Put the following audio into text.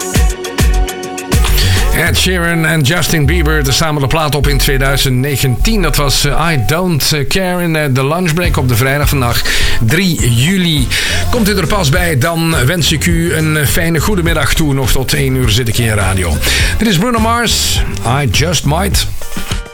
Ed Sheeran en Justin Bieber samen de plaat op in 2019. Dat was I Don't Care in de lunchbreak op de vrijdag vandaag 3 juli. Komt u er pas bij, dan wens ik u een fijne goedemiddag toe. Nog tot 1 uur zit ik in radio. Dit is Bruno Mars, I Just Might.